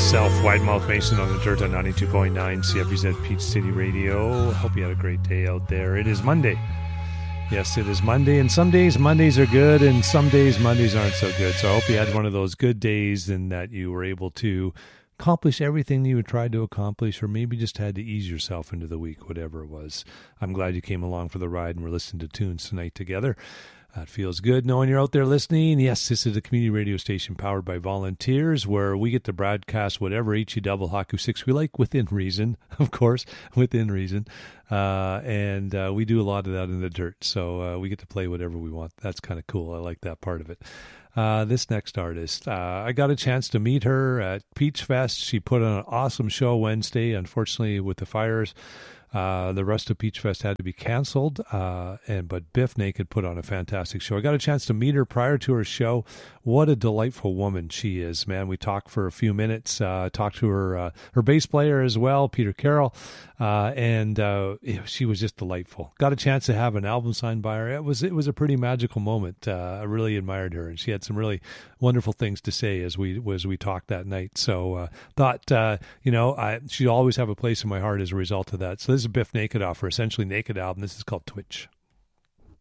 yourself, Wide Mouth Mason on the Dirt on 92.9 CFZ Peach City Radio. Hope you had a great day out there. It is Monday. Yes, it is Monday, and some days Mondays are good, and some days Mondays aren't so good. So I hope you had one of those good days and that you were able to accomplish everything you had tried to accomplish, or maybe just had to ease yourself into the week, whatever it was. I'm glad you came along for the ride and we're listening to tunes tonight together. That feels good knowing you're out there listening. Yes, this is a community radio station powered by volunteers where we get to broadcast whatever HE double Haku 6 we like, within reason, of course, within reason. And we do a lot of that in the dirt, so we get to play whatever we want. That's kind of cool. I like that part of it. This next artist, I got a chance to meet her at Peach Fest. She put on an awesome show Wednesday. Unfortunately, with the fires, the rest of Peach Fest had to be canceled, but Biff Naked put on a fantastic show. I got a chance to meet her prior to her show. What a delightful woman she is, man. We talked for a few minutes, talked to her bass player as well, Peter Carroll, and she was just delightful. Got a chance to have an album signed by her. It was a pretty magical moment. I really admired her, and she had some really wonderful things to say as we talked that night. So thought, she'd always have a place in my heart as a result of that. So this is Biff Naked off her Essentially Naked album. This is called Twitch.